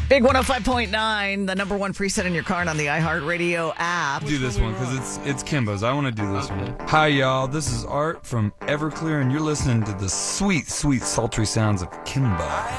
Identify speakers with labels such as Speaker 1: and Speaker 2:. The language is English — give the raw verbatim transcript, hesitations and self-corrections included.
Speaker 1: Big one oh five point nine, the number one preset in your car and on the iHeartRadio app.
Speaker 2: Do this one because it's it's Kimbo's. I want to do this one. Hi, y'all. This is Art from Everclear, and you're listening to the sweet, sweet, sultry sounds of Kimbo.